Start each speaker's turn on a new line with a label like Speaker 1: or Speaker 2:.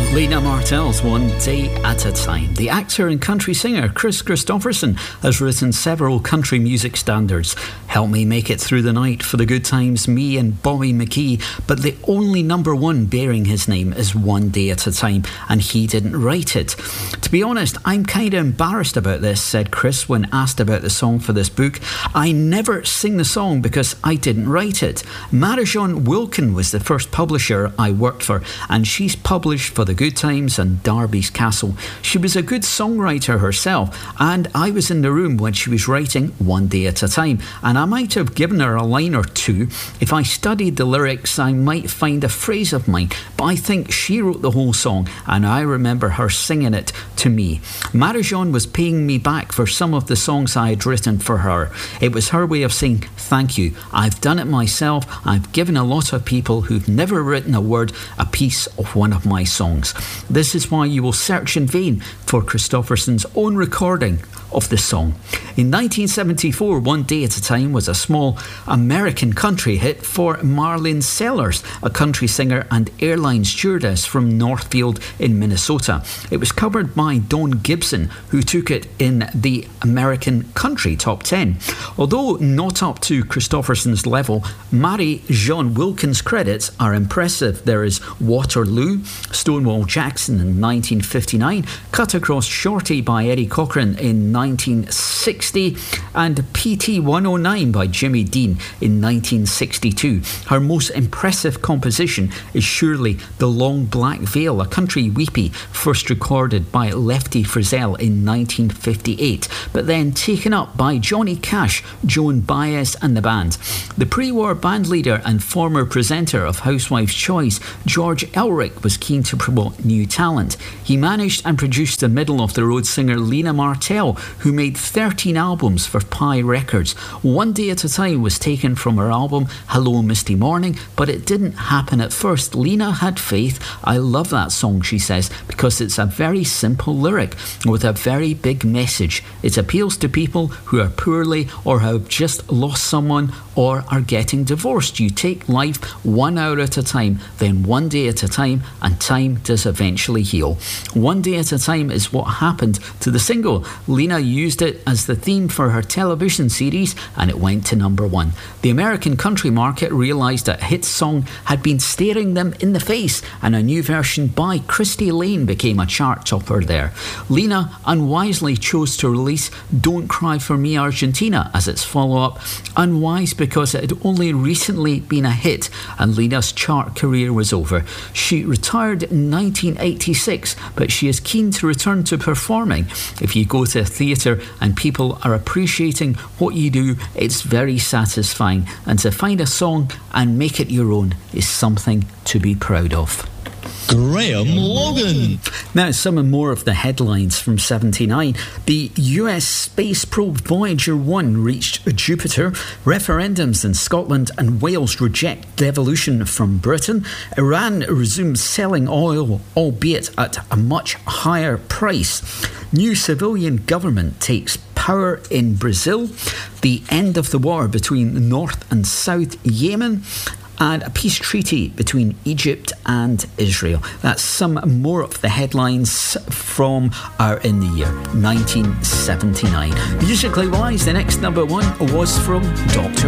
Speaker 1: Lena Martell's One Day at a Time. The actor and country singer Kris Kristofferson has written several country music standards. Help Me Make It Through the Night, For the Good Times, Me and Bobby McGee. But the only number one bearing his name is One Day at a Time, and he didn't write it. To be honest, I'm kind of embarrassed about this, said Kris when asked about the song for this book. I never sing the song because I didn't write it. Marijon Wilkin was the first publisher I worked for, and she's published For the Good Times and Darby's Castle. She was a good songwriter herself, and I was in the room when she was writing One Day at a Time, and I might have given her a line or two. If I studied the lyrics, I might find a phrase of mine, but I think she wrote the whole song, and I remember her singing it to me. Marijon was paying me back for some of the songs I had written for her. It was her way of saying thank you. I've done it myself. I've given a lot of people who've never written a word a piece of one of my songs. This is why you will search in vain for Kristofferson's own recording of the song. In 1974, One Day at a Time was a small American country hit for Marlene Sellers, a country singer and airline stewardess from Northfield in Minnesota. It was covered by Don Gibson, who took it in the American Country Top 10. Although not up to Kristofferson's level, Marijon Wilkin's credits are impressive. There is Waterloo, Stonewall Jackson in 1959, Cut Across Shorty by Eddie Cochran in 1960, and PT 109 by Jimmy Dean in 1962. Her most impressive composition is surely The Long Black Veil, a country weepy first recorded by Lefty Frizzell in 1958, but then taken up by Johnny Cash, Joan Baez and the band. The pre-war band leader and former presenter of Housewife's Choice, George Elric, was keen to promote new talent. He managed and produced the middle-of-the-road singer Lena Martell, who made 13 albums for Pye Records. One Day at a Time was taken from her album Hello Misty Morning, but it didn't happen at first. Lena had faith. I love that song, she says, because it's a very simple lyric with a very big message. It appeals to people who are poorly or have just lost someone or are getting divorced. You take life 1 hour at a time, then 1 day at a time, and time does eventually heal. One Day at a Time is what happened to the single. Lena used it as the theme for her television series, and it went to number one. The American country market realised that hit song had been staring them in the face, and a new version by Christy Lane became a chart topper there. Lena unwisely chose to release Don't Cry for Me Argentina as its follow-up. Unwise because it had only recently been a hit and Lena's chart career was over. She retired in 1986, but she is keen to return to performing. If you go to a theatre and people are appreciating what you do, it's very satisfying, and to find a song and make it your own is something to be proud of.
Speaker 2: Graham Logan.
Speaker 1: Now, some more of the headlines from 79. The US space probe Voyager 1 reached Jupiter. Referendums in Scotland and Wales reject devolution from Britain. Iran resumes selling oil, albeit at a much higher price. New civilian government takes power in Brazil. The end of the war between North and South Yemen. And a peace treaty between Egypt and Israel. That's some more of the headlines from in the year 1979. Musically wise, the next number one was from Dr.